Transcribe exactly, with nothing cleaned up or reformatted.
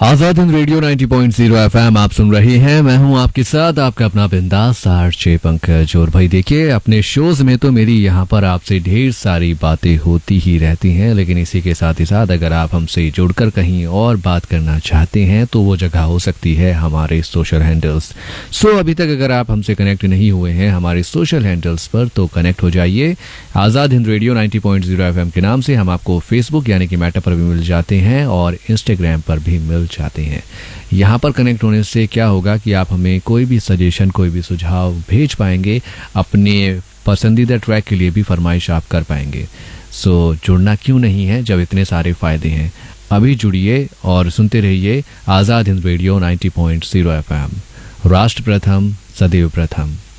Azad Hind radio नब्बे point zero FM आप सुन रहे हैं। मैं हूं आपके साथ आपका अपना बिंदास आरजे पंकज। और भाई देखिए, अपने शोज में तो मेरी यहां पर आपसे ढेर सारी बातें होती ही रहती हैं, लेकिन इसी के साथ ही साथ अगर आप हमसे जुड़कर कहीं और बात करना चाहते हैं तो वो जगह हो सकती है हमारे सोशल हैंडल्स। सो अभी तक अगर आप हमसे कनेक्ट नहीं हुए हैं हमारे सोशल हैंडल्स पर तो कनेक्ट हो जाइए। आजाद हिंद रेडियो नब्बे पॉइंट ज़ीरो एफएम के नाम से हम आपको फेसबुक यानी कि मेटा पर भी मिल जाते हैं और इंस्टाग्राम पर भी मिल जाते हैं। यहाँ पर कनेक्ट होने से क्या होगा कि आप हमें कोई भी सजेशन, कोई भी सुझाव भेज पाएंगे, अपने पसंदीदा ट्रैक के लिए भी फरमाइश आप कर पाएंगे। सो जुड़ना क्यों नहीं है जब इतने सारे फायदे हैं। अभी जुड़िए और सुनते रहिए आजाद हिंद रेडियो नब्बे पॉइंट ज़ीरो एफएम। राष्ट्र प्रथम, सदैव प्रथम।